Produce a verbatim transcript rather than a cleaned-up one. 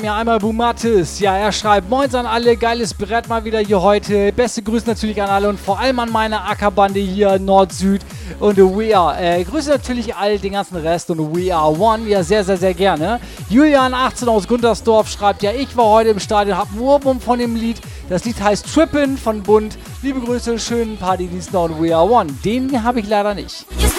Ja, einmal Bumatis. Ja, er schreibt, Moins an alle, geiles Brett mal wieder hier heute. Beste Grüße natürlich an alle und vor allem an meine Ackerbande hier, Nord-Süd und We Are. Äh, Grüße natürlich all den ganzen Rest und We Are One. Ja, sehr, sehr, sehr gerne. Julian achtzehn aus Guntersdorf schreibt, ja, ich war heute im Stadion, hab einen Ohrwurm von dem Lied. Das Lied heißt Trippin' von Bund. Liebe Grüße, schönen Party-Dienst noch und We Are One. Den habe ich leider nicht.